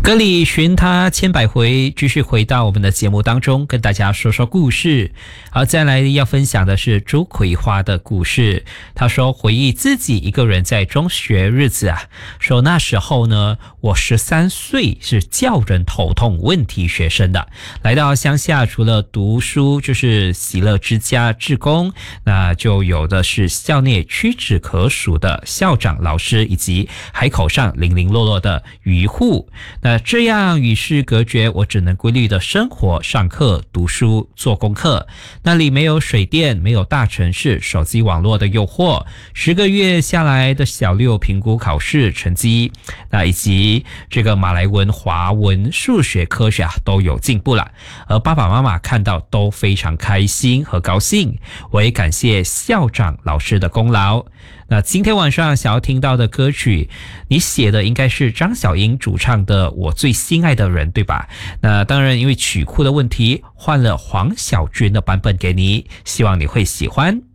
歌里寻他千百回，继续回到我们的节目当中，跟大家说说故事。好，再来要分享的是朱葵花的故事。他说回忆自己一个人在中学日子啊，说那时候呢，我13岁，是叫人头痛问题学生的。来到乡下，除了读书就是喜乐之家志工，那就有的是校内屈指可数的校长、老师，以及海口上零零落落的渔户。那这样与世隔绝，我只能规律的生活、上课、读书、做功课。那里没有水电，没有大城市手机网络的诱惑。10个月下来的小6评估考试成绩，那以及这个马来文、华文、数学、科学都有进步了。而爸爸妈妈看到都非常开心和高兴。我也感谢校长、老师的功劳。那今天晚上想要听到的歌曲，你写的应该是张小英主唱的《我最心爱的人》，对吧？那当然因为曲库的问题，换了黄小娟的版本给你，希望你会喜欢。